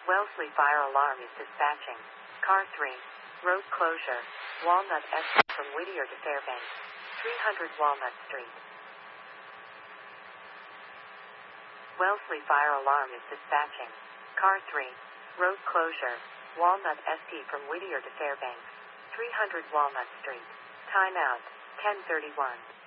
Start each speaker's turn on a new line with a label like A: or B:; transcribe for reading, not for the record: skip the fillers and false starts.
A: Wellesley Fire Alarm is dispatching. Car 3. Road closure. Walnut St. from Whittier to Fairbanks. 300 Walnut Street. Wellesley Fire Alarm is dispatching. Car 3. Road closure. Walnut St. from Whittier to Fairbanks. 300 Walnut Street. Time out. 10:31.